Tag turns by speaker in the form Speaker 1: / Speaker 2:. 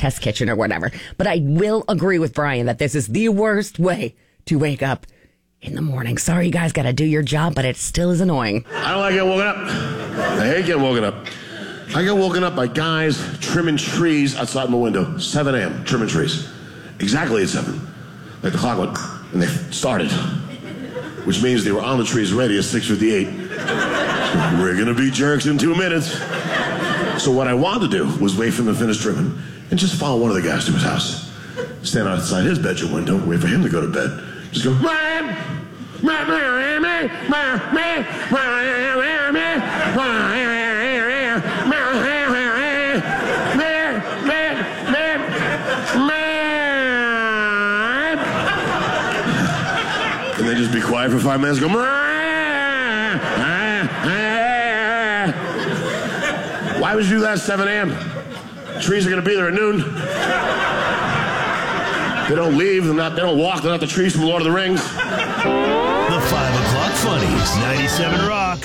Speaker 1: test kitchen or whatever. But I will agree with Brian that this is the worst way to wake up in the morning. Sorry, you guys got to do your job, but it still is annoying.
Speaker 2: I don't like getting woken up. I hate getting woken up. I get woken up by guys trimming trees outside my window. 7 a.m. trimming trees. Exactly at 7. Like the clock went, and they started. Which means they were on the trees ready at 6:58. We're going to be jerks in 2 minutes. So what I wanted to do was wait for him to finish trimming and just follow one of the guys to his house. Stand outside his bedroom window, wait for him to go to bed. Just go, and then just be quiet for 5 minutes, go, why would you do that at 7 a.m.? Trees are going to be there at noon. They don't leave, they don't walk, they're not the trees from Lord of the Rings.
Speaker 3: The 5 o'clock Funnies, 97 Rock.